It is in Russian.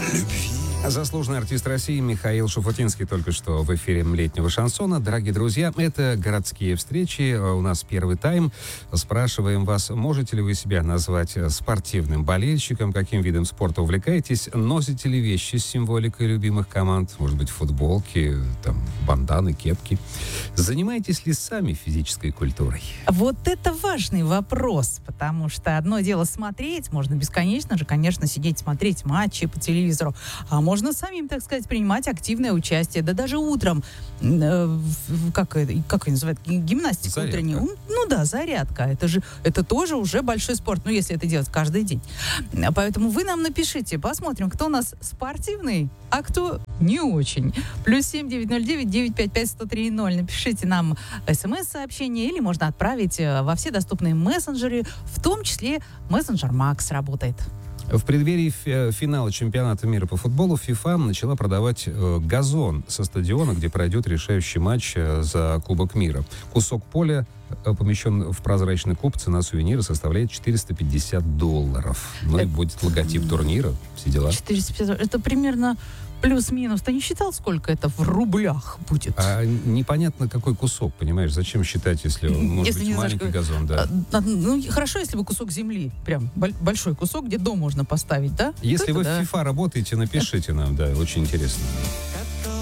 любви. Заслуженный артист России Михаил Шуфутинский только что в эфире летнего шансона. Дорогие друзья, это городские встречи. У нас первый тайм. Спрашиваем вас, можете ли вы себя назвать спортивным болельщиком, каким видом спорта увлекаетесь, носите ли вещи с символикой любимых команд, может быть, футболки, там, банданы, кепки. Занимаетесь ли сами физической культурой? Вот это важный вопрос, потому что одно дело смотреть, можно бесконечно же, конечно, сидеть, смотреть матчи по телевизору, а можно самим, так сказать, принимать активное участие. Да даже утром, как ее называют, гимнастика Зарядка. утренняя. Ну да, зарядка. Это тоже уже большой спорт, ну если это делать каждый день. Поэтому вы нам напишите, посмотрим, кто у нас спортивный, а кто не очень. +7 909 955 1030. Напишите нам смс-сообщение или можно отправить во все доступные мессенджеры, в том числе мессенджер Макс работает. В преддверии финала чемпионата мира по футболу ФИФА начала продавать газон со стадиона, где пройдет решающий матч за Кубок мира. Кусок поля помещен в прозрачный куб, цена сувенира составляет $450. Ну и будет логотип турнира, все дела. 450, это примерно плюс-минус. Ты не считал, сколько это в рублях будет? А непонятно, какой кусок, понимаешь? Зачем считать, если может быть маленький газон, да? Ну, хорошо, если бы кусок земли, прям большой кусок, где дом можно поставить, да? Если вы в FIFA работаете, напишите нам, да, очень интересно.